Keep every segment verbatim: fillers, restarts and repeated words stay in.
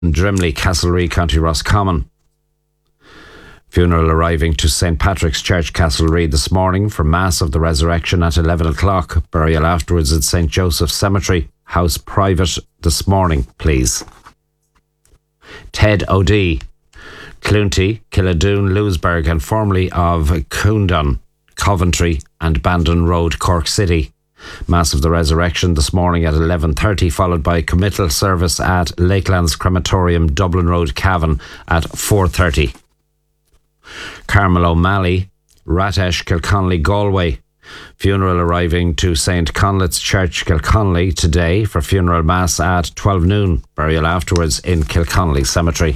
Drimley, Castlereagh, County Roscommon. Funeral arriving to Saint Patrick's Church, Castlereagh this morning for Mass of the Resurrection at eleven o'clock. Burial afterwards at Saint Joseph's Cemetery. House private this morning, please. Ted O'Dea, Cloonty, Killadoon, Lewisburg and formerly of Coondon, Coventry and Bandon Road, Cork City. Mass of the Resurrection this morning at eleven thirty, followed by committal service at Lakelands Crematorium, Dublin Road, Cavan at four thirty. Carmel O'Malley, Ratesh, Kilconnelly, Galway. Funeral arriving to Saint Conleth's Church, Kilconnelly today for funeral mass at twelve noon. Burial afterwards in Kilconnelly Cemetery.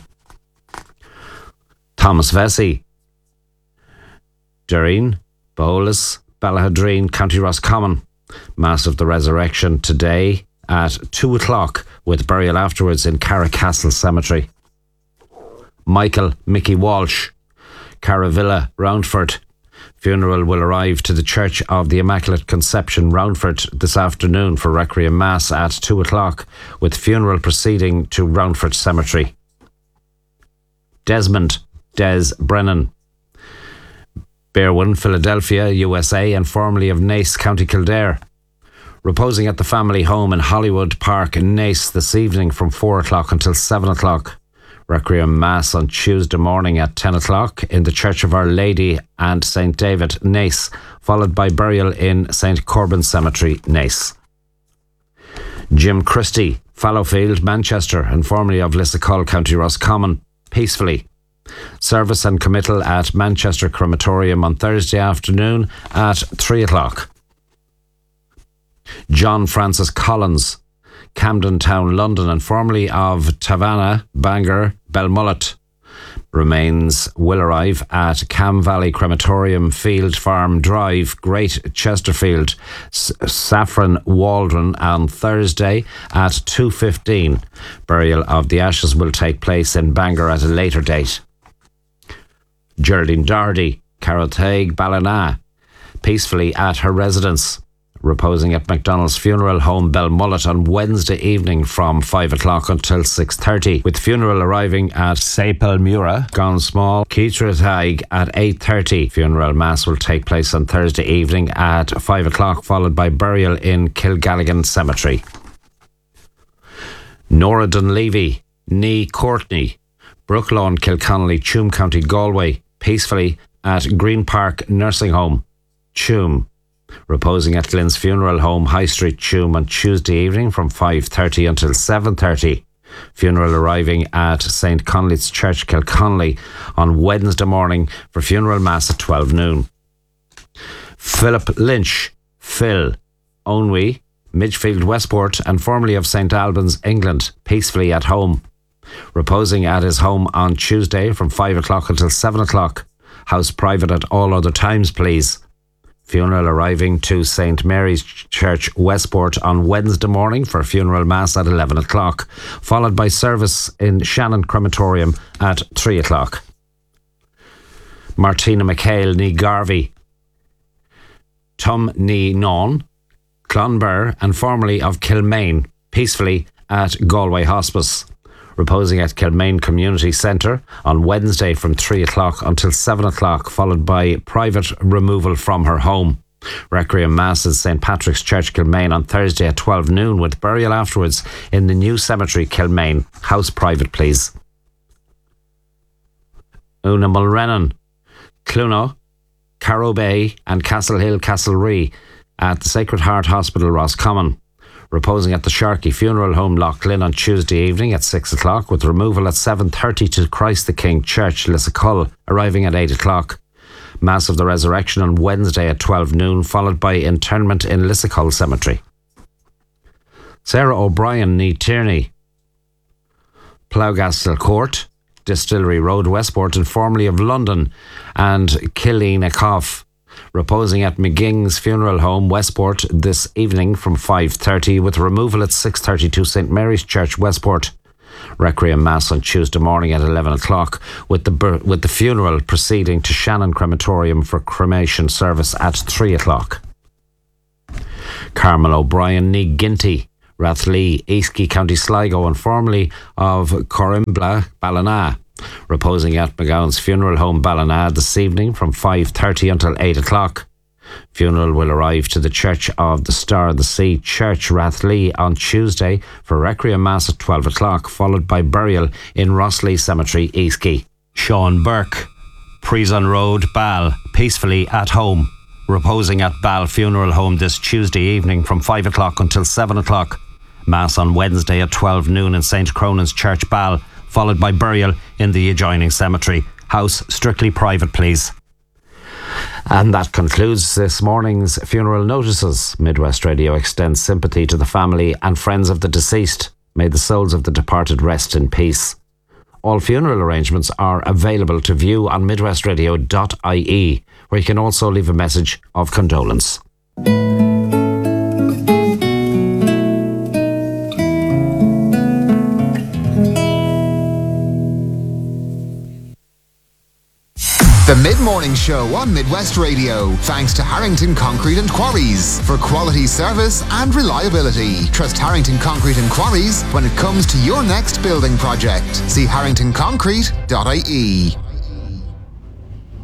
Thomas Vesey, Derreen, Bolas, Ballahadreen, County Roscommon. Mass of the Resurrection today at two o'clock with burial afterwards in Carracastle Cemetery. Michael Mickey Walsh, Caravilla, Roundford. Funeral will arrive to the Church of the Immaculate Conception, Roundford, this afternoon for Requiem Mass at two o'clock, with funeral proceeding to Roundford Cemetery. Desmond, Des Brennan, Berwyn, Philadelphia, U S A, and formerly of Naas, County Kildare. Reposing at the family home in Hollywood Park in Naas this evening from four o'clock until seven o'clock. Requiem Mass on Tuesday morning at ten o'clock in the Church of Our Lady and Saint David, Naas, followed by burial in Saint Corbin Cemetery, Naas. Jim Christie, Fallowfield, Manchester, and formerly of Lissacull, County Roscommon, peacefully. Service and committal at Manchester Crematorium on Thursday afternoon at three o'clock. John Francis Collins, Camden Town, London, and formerly of Tavanna, Bangor, Belmullet. Remains will arrive at Cam Valley Crematorium, Field Farm Drive, Great Chesterfield, S- Saffron Waldron on Thursday at two fifteen. Burial of the ashes will take place in Bangor at a later date. Geraldine Dardy, Carrothaig, Ballina, peacefully at her residence. Reposing at MacDonald's Funeral Home, Belmullet, on Wednesday evening from five o'clock until six thirty, with funeral arriving at Sapelmura, Gone Small, Keitrathaig at eight thirty. Funeral mass will take place on Thursday evening at five o'clock, followed by burial in Kilgalligan Cemetery. Nora Dunleavy, Nee Courtney, Brooklawn, Kilconnelly, Tuam County, Galway, peacefully at Green Park Nursing Home, Tuam. Reposing at Glyn's Funeral Home, High Street, Tuam, on Tuesday evening from five thirty until seven thirty. Funeral arriving at Saint Conleth's Church, Kilconnelly, on Wednesday morning for funeral mass at twelve noon. Philip Lynch, Phil, Onwy, Midgefield, Westport, and formerly of Saint Albans, England, peacefully at home. Reposing at his home on Tuesday from five o'clock until seven o'clock. House private at all other times, please. Funeral arriving to Saint Mary's Church, Westport, on Wednesday morning for funeral mass at eleven o'clock, followed by service in Shannon Crematorium at three o'clock. Martina McHale, Nee Garvey, Tom Nee Non, Clonbur, and formerly of Kilmaine, peacefully at Galway Hospice. Reposing at Kilmaine Community Centre on Wednesday from three o'clock until seven o'clock, followed by private removal from her home. Requiem Mass at Saint Patrick's Church, Kilmaine, on Thursday at twelve noon, with burial afterwards in the new cemetery, Kilmaine. House private, please. Una Mulrennan, Cluno, Carrow Bay, and Castle Hill, Castlereagh at the Sacred Heart Hospital, Roscommon. Reposing at the Sharkey Funeral Home, Loughlin, on Tuesday evening at six o'clock, with removal at seven thirty to Christ the King Church, Lissacull, arriving at eight o'clock. Mass of the Resurrection on Wednesday at twelve noon, followed by internment in Lissacull Cemetery. Sarah O'Brien, Nee Tierney, Ploughgastle Court, Distillery Road, Westport, and formerly of London, and Killeen-a-Cough. Reposing at McGing's Funeral Home, Westport, this evening from five thirty, with removal at six thirty to Saint Mary's Church, Westport. Requiem Mass on Tuesday morning at eleven o'clock, with the with the funeral proceeding to Shannon Crematorium for cremation service at three o'clock. Carmel O'Brien, Nee Ginty, Rathlee, Easkey, County Sligo, and formerly of Corimbla, Ballina. Reposing at McGowan's Funeral Home, Ballina, this evening from five thirty until eight o'clock. Funeral will arrive to the Church of the Star of the Sea, Church Rathlee, on Tuesday for Requiem Mass at twelve o'clock, followed by burial in Rossley Cemetery, Easkey. Sean Burke, Prison Road, Ball, peacefully at home. Reposing at Ball Funeral Home this Tuesday evening from five o'clock until seven o'clock. Mass on Wednesday at twelve noon in Saint Cronan's Church, Ball, followed by burial in the adjoining cemetery. House strictly private, please. And that concludes this morning's funeral notices. Midwest Radio extends sympathy to the family and friends of the deceased. May the souls of the departed rest in peace. All funeral arrangements are available to view on midwest radio dot I E, where you can also leave a message of condolence. The Mid-Morning Show on Midwest Radio, thanks to Harrington Concrete and Quarries. For quality service and reliability, trust Harrington Concrete and Quarries when it comes to your next building project. See harrington concrete dot I E.